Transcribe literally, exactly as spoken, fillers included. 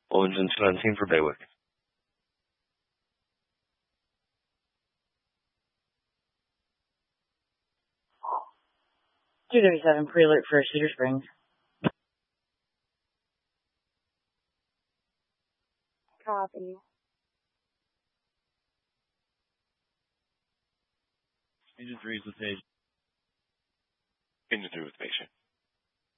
All engines two nineteen for Baywick. two W seven, pre-alert for Cedar Springs. Copy. Engine three is with patient. Engine three with patient.